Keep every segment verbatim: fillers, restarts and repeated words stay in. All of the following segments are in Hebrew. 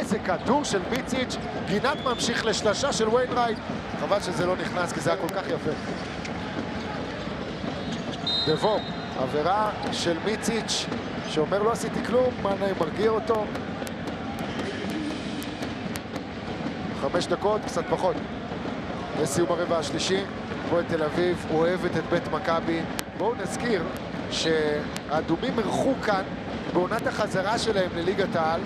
איזה כדור של מיציץ', גינת ממשיך לשלשה של ויינרייט. חבל שזה לא נכנס כי זה היה כל כך יפה. דבור, עבירה של מיציץ' שאומר לא עשיתי כלום, מנהי מרגיע אותו. חמש דקות, קצת פחות. לסיום הרבע השלישי, הפועל תל אביב אוהבת את בית מכבי. בואו נזכיר שהאדומים ערכו כאן בעונת החזרה שלהם לליגת העל,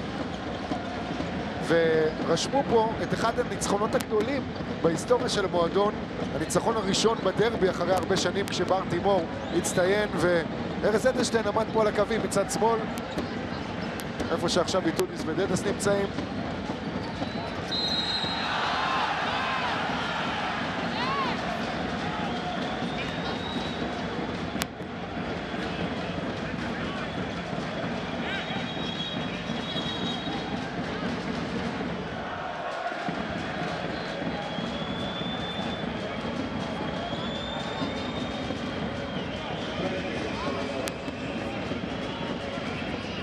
ורשמו פה את אחד הניצחונות הגדולים בהיסטוריה של המועדון, הניצחון הראשון בדרבי אחרי הרבה שנים כשבר תימור הצטיין, וארז אדלשטיין עמד פה על הקווים מצד שמאל, איפה שעכשיו ביטוניס ודדס נמצאים.